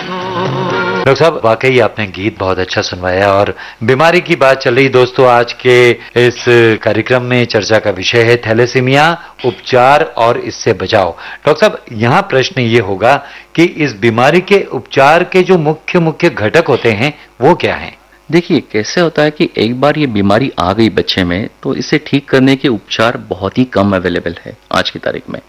Doctor साहब, वाकई आपने गीत बहुत अच्छा सुनवाया और बीमारी की बात चल रही। दोस्तों, आज के इस कार्यक्रम में चर्चा का विषय है थैलेसीमिया, उपचार और इससे बचाव। डॉक्टर साहब, यहाँ प्रश्न ये होगा कि इस बीमारी के उपचार के जो मुख्य घटक होते हैं वो क्या हैं? देखिए, कैसे होता है कि एक बार ये बीमारी आ गई बच्चे में तो इसे ठीक करने के उपचार बहुत ही कम अवेलेबल है आज की तारीख में।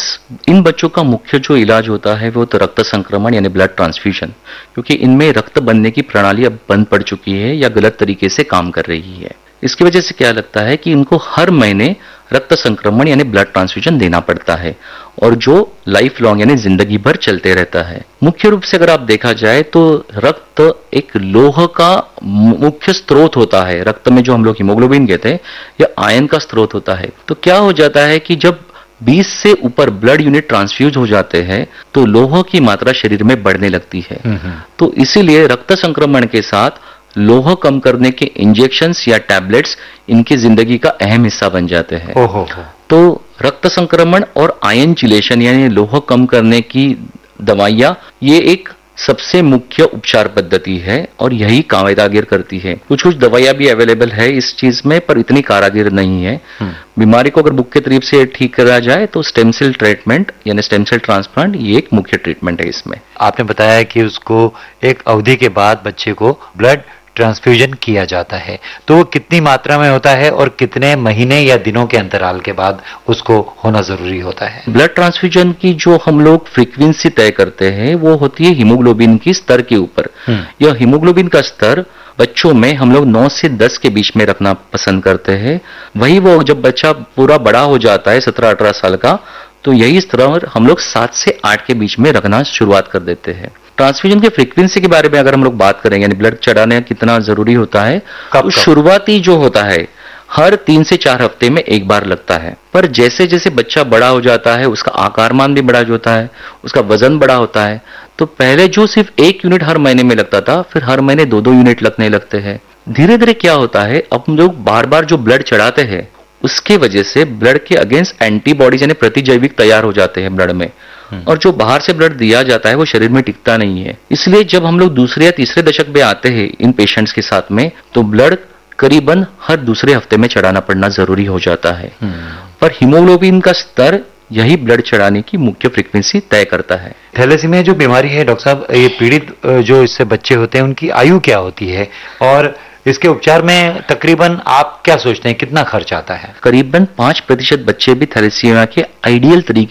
इन बच्चों का मुख्य जो इलाज होता है वो तो रक्त संक्रमण यानी ब्लड ट्रांसफ्यूजन, क्योंकि इनमें रक्त बनने की प्रणाली अब बंद पड़ चुकी है या गलत तरीके से काम कर रही है। इसकी वजह से क्या लगता है कि इनको हर महीने रक्त संक्रमण यानी ब्लड ट्रांसफ्यूजन देना पड़ता है और जो लाइफ लॉन्ग यानी जिंदगी भर चलते रहता है। मुख्य रूप से अगर आप देखा जाए तो रक्त एक लोह का मुख्य स्रोत होता है। रक्त में जो हम लोग हीमोग्लोबिन कहते हैं या आयन का स्रोत होता है। तो क्या हो जाता है कि जब 20 से ऊपर ब्लड यूनिट ट्रांसफ्यूज हो जाते हैं तो लोह की मात्रा शरीर में बढ़ने लगती है। तो इसीलिए रक्त संक्रमण के साथ लोह कम करने के इंजेक्शंस या टैबलेट्स इनकी जिंदगी का अहम हिस्सा बन जाते हैं। तो रक्त संक्रमण और आयन चिलेशन यानी लोह कम करने की दवाइयां ये एक सबसे मुख्य उपचार पद्धति है और यही कारागिर करती है। कुछ दवाइयां भी अवेलेबल है इस चीज में, पर इतनी कारागिर नहीं है। बीमारी को अगर मुख्य तरीके से ठीक करा जाए तो स्टेम सेल ट्रीटमेंट यानी स्टेम सेल ट्रांसप्लांट ये एक मुख्य ट्रीटमेंट है इसमें। आपने बताया कि उसको एक अवधि के बाद बच्चे को ब्लड ट्रांसफ्यूजन किया जाता है, तो वो कितनी मात्रा में होता है और कितने महीने या दिनों के अंतराल के बाद उसको होना जरूरी होता है? ब्लड ट्रांसफ्यूजन की जो हम लोग फ्रीक्वेंसी तय करते हैं वो होती है हीमोग्लोबिन की स्तर के ऊपर। यह हीमोग्लोबिन का स्तर बच्चों में हम लोग 9 से 10 के बीच में रखना पसंद करते हैं। वही वो जब बच्चा पूरा बड़ा हो जाता है 17-18 साल का, तो यही स्तर हम लोग 7 से 8 के बीच में रखना शुरुआत कर देते हैं। ट्रांसफ्यूजन की फ्रीक्वेंसी के बारे में अगर हम लोग बात करें यानी ब्लड चढ़ाने कितना जरूरी होता है, तो शुरुआती जो होता है हर 3 से 4 हफ्ते में एक बार लगता है। पर जैसे जैसे बच्चा बड़ा हो जाता है उसका आकारमान भी बड़ा होता है, उसका वजन बड़ा होता है। तो पहले जो सिर्फ 1 यूनिट हर महीने में लगता था, फिर हर महीने 2-2 यूनिट लगने लगते हैं। धीरे धीरे क्या होता है, अब हम लोग बार बार जो ब्लड चढ़ाते हैं उसके वजह से ब्लड के अगेंस्ट एंटीबॉडीज यानी प्रतिजैविक तैयार हो जाते हैं ब्लड में, और जो बाहर से ब्लड दिया जाता है वो शरीर में टिकता नहीं है। इसलिए जब हम लोग दूसरे या तीसरे दशक में आते हैं इन पेशेंट्स के साथ में, तो ब्लड करीबन हर दूसरे हफ्ते में चढ़ाना पड़ना जरूरी हो जाता है। पर हीमोग्लोबिन का स्तर यही ब्लड चढ़ाने की मुख्य फ्रीक्वेंसी तय करता है। थैलेसीमिया जो बीमारी है डॉक्टर साहब, ये पीड़ित जो इससे बच्चे होते हैं उनकी आयु क्या होती है और इसके उपचार में तकरीबन आप क्या सोचते हैं कितना खर्च आता है? करीबन 5% बच्चे भी थैलेसीमिया के आइडियल तरीके